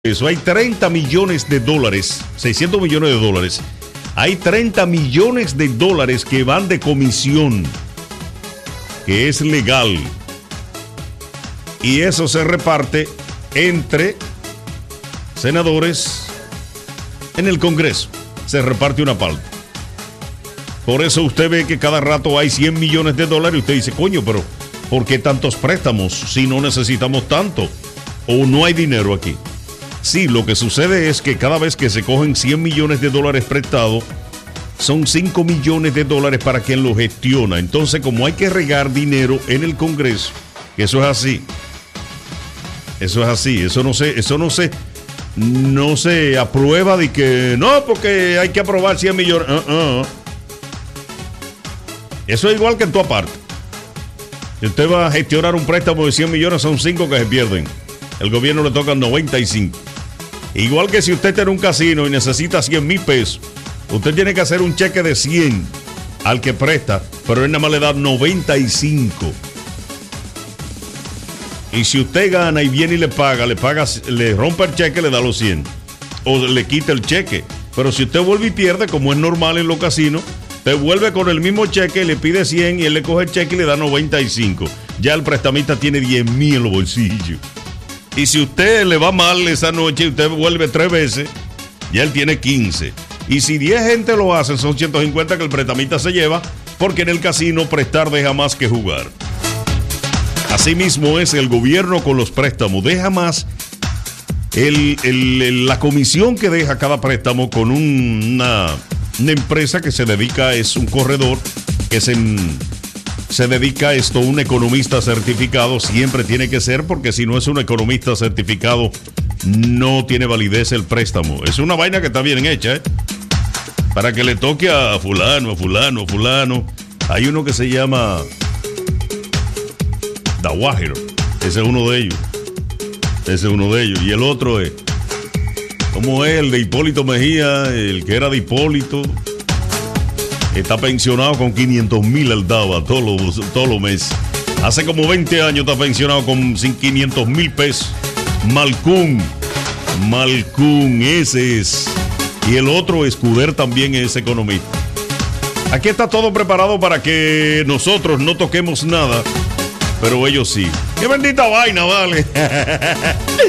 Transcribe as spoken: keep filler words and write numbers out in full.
Eso, hay treinta millones de dólares, seiscientos millones de dólares. Hay treinta millones de dólares que van de comisión, que es legal. Y eso se reparte entre senadores en el Congreso. Se reparte una parte. Por eso usted ve que cada rato hay cien millones de dólares y usted dice, coño, pero ¿por qué tantos préstamos si no necesitamos tanto? ¿O no hay dinero aquí? Sí, lo que sucede es que cada vez que se cogen cien millones de dólares prestados, son cinco millones de dólares para quien lo gestiona. Entonces, como hay que regar dinero en el Congreso, que eso es así. Eso es así, eso no se, eso no se, no se aprueba de que, no, porque hay que aprobar cien millones. Uh-uh. Eso es igual que en toda parte. Si usted va a gestionar un préstamo de cien millones, son cinco que se pierden. El gobierno le toca noventa y cinco. Igual que si usted tiene un casino y necesita cien mil pesos, usted tiene que hacer un cheque de cien al que presta, pero él nada más le da noventa y cinco. Y si usted gana y viene y le paga, le paga, le rompe el cheque, le da los cien. O le quita el cheque. Pero si usted vuelve y pierde, como es normal en los casinos, te vuelve con el mismo cheque, le pide cien y él le coge el cheque y le da noventa y cinco. Ya el prestamista tiene diez mil en los bolsillos. Y si usted le va mal esa noche y usted vuelve tres veces, ya él tiene quince. Y si diez gente lo hacen, son ciento cincuenta que el prestamista se lleva, porque en el casino prestar deja más que jugar. Asimismo es el gobierno con los préstamos. Deja más el, el, el, la comisión que deja cada préstamo con un, una, una empresa que se dedica, es un corredor, que es en... Se dedica a esto, un economista certificado, siempre tiene que ser, porque si no es un economista certificado, no tiene validez el préstamo. Es una vaina que está bien hecha, ¿eh? Para que le toque a fulano, a fulano, a fulano. Hay uno que se llama Dawahiro, ese es uno de ellos. Ese es uno de ellos. Y el otro es, ¿cómo es? El de Hipólito Mejía, el que era de Hipólito. Está pensionado con quinientos mil al daba todos los, todos los meses. Hace como veinte años está pensionado con quinientos mil pesos. Malcún. Malcún, ese es. Y el otro, Escuder, también es economista. Aquí está todo preparado para que nosotros no toquemos nada, pero ellos sí. ¡Qué bendita vaina, vale!